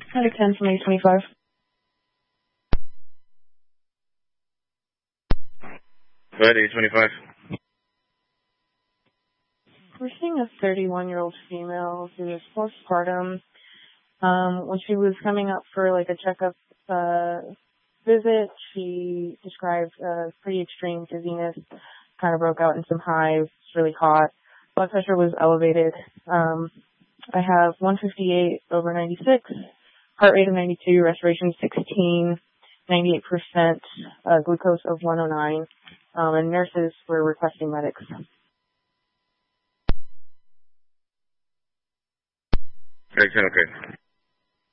Medic 10 from 825. Go ahead, 825. We're seeing a 31-year-old female who is postpartum. When she was coming up for like a checkup visit, she described pretty extreme dizziness, kind of broke out in some hives, really hot. Blood pressure was elevated. I have 158 over 96, heart rate of 92, respiration 16, 98%, glucose of 109, and nurses were requesting medics. Okay.